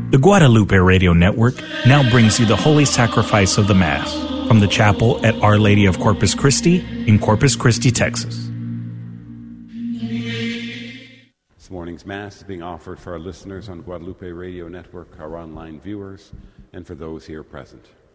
The Guadalupe Radio Network now brings you the Holy Sacrifice of the Mass from the chapel at Our Lady of Corpus Christi in Corpus Christi, Texas. This morning's Mass is being offered for our listeners on Guadalupe Radio Network, our online viewers, and for those here present.